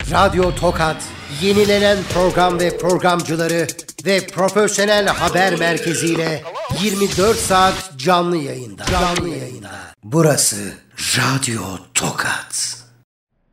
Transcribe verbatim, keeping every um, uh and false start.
Radyo Tokat, yenilenen program ve programcıları ve profesyonel haber merkeziyle yirmi dört saat canlı yayında. Canlı yayında. Burası Radyo Tokat.